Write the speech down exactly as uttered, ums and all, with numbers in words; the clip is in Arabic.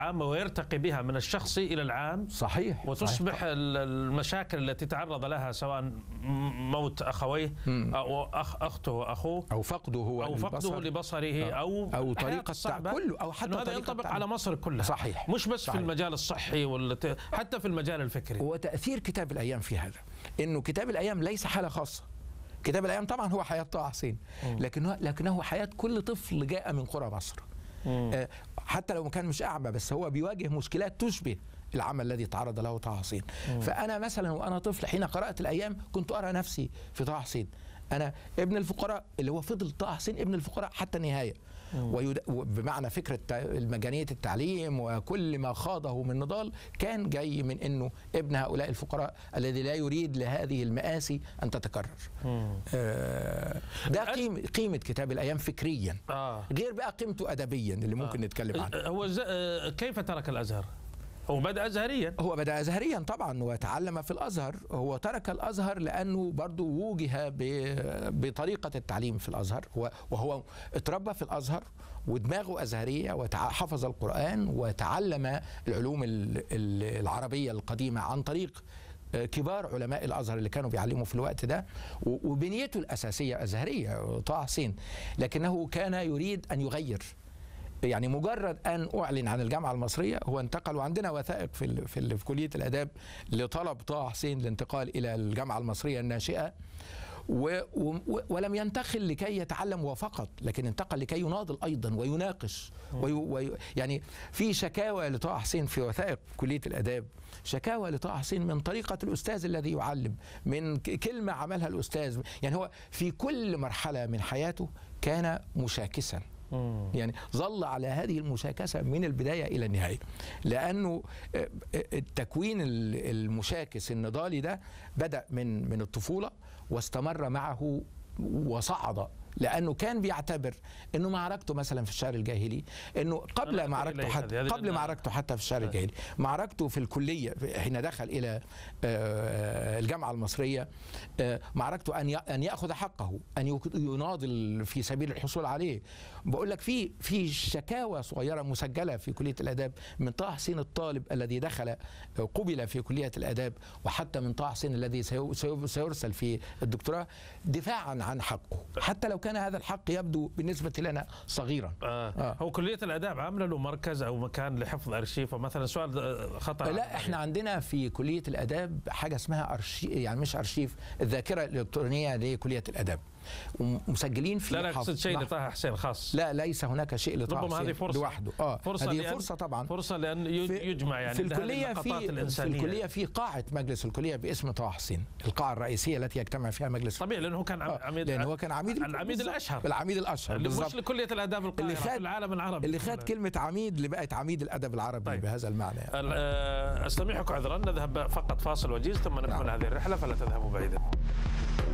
عامة ويرتقي بها من الشخصي إلى العام. صحيح. وتصبح صحيح. المشاكل التي تعرض لها سواء موت أخويه أو أخ أخته وأخوه أو فقده هو أو فقده لبصره أو أو طريقة صعبة كله أو حتى هذا ينطبق على مصر كلها. صحيح. مش بس صحيح. في المجال الصحي والت... حتى في المجال الفكري. وتأثير كتاب الأيام في هذا إنه كتاب الأيام ليس حالة خاصة. كتاب الأيام طبعا هو حياة طه حسين، لكنه لكنه حياة كل طفل جاء من قرى مصر. آه حتى لو كان مش أعمى، بس هو بيواجه مشكلات تشبه العمل الذي تعرض له طه حسين. فأنا مثلا وأنا طفل حين قرأت الأيام كنت أرى نفسي في طه حسين. أنا ابن الفقراء اللي هو فضل طه حسين ابن الفقراء حتى النهاية، ويد... بمعنى فكرة مجانية التعليم وكل ما خاضه من نضال كان جاي من أنه ابن هؤلاء الفقراء الذي لا يريد لهذه المآسي أن تتكرر. آه ده قيمة, قيمة كتاب الأيام فكريا، آه. غير بقى قيمته أدبيا اللي ممكن آه. نتكلم عنه. هو ز... كيف ترك الأزهر؟ هو بدأ أزهريا. هو بدأ أزهريا طبعا وتعلم في الأزهر. هو ترك الأزهر لأنه برضو وجه بطريقة التعليم في الأزهر، وهو اتربى في الأزهر ودماغه أزهرية وحفظ القرآن وتعلم العلوم العربية القديمة عن طريق كبار علماء الأزهر اللي كانوا بيعلموا في الوقت ده، وبنيته الأساسية أزهرية طه حسين، لكنه كان يريد أن يغير. يعني مجرد أن أعلن عن الجامعة المصرية هو انتقل، وعندنا وثائق في ال في, ال في كلية الآداب لطلب طه حسين الانتقال إلى الجامعة المصرية الناشئة، و و ولم ينتقل لكي يتعلم وفقط، لكن انتقل لكي يناضل أيضا ويناقش. وي وي يعني في شكاوى لطه حسين في وثائق كلية الآداب، شكاوى لطه حسين من طريقة الأستاذ الذي يعلم، من كلمة عملها الأستاذ. يعني هو في كل مرحلة من حياته كان مشاكسا، يعني ظل على هذه المشاكسة من البداية إلى النهاية، لأنه التكوين المشاكس النضالي ده بدأ من من الطفولة واستمر معه وصعد، لأنه كان بيعتبر أنه معركته مثلا في الشعر الجاهلي، أنه قبل معركته حتى قبل معركته حتى في الشعر الجاهلي، معركته في الكلية حين دخل إلى الجامعة المصرية، معركته أن أن يأخذ حقه، أن يناضل في سبيل الحصول عليه. بقول لك في في شكاوى صغيرة مسجلة في كلية الآداب من طه حسين الطالب الذي دخل قبل في كلية الآداب، وحتى من طه حسين الذي سيرسل في الدكتوراه دفاعا عن حقه، حتى لو كان هذا الحق يبدو بالنسبة لنا صغيرا. آه. آه. هو كلية الآداب عاملة له مركز أو مكان لحفظ أرشيف مثلا؟ سؤال خطأ. لا، احنا عندنا في كلية الآداب حاجة اسمها أرشيف، يعني مش أرشيف، الذاكرة الإلكترونية لكلية الآداب، ومسجلين في لا لا أقصد شيء لطه حسين خاص. لا، ليس هناك شيء لطه حسين هذه فرصة لوحده. اه فرصة هذه فرصة طبعا، فرصة لأن يجمع يعني في الكلية في, في الكلية في قاعة مجلس الكلية باسم طه حسين، القاعة الرئيسية التي يجتمع فيها مجلس. طبيعي لأنه هو كان عميد، لأنه هو كان عميد العميد الأشهر العميد الأشهر اللي مش لكلية الآداب القاهرة في العالم العربي، اللي خد كلمة عميد اللي بقت عميد الأدب العربي. طيب. بهذا المعنى يعني. أستميحك عذرا، نذهب فقط فاصل وجيز ثم نكمل هذه الرحلة، فلا تذهبوا بعيدا.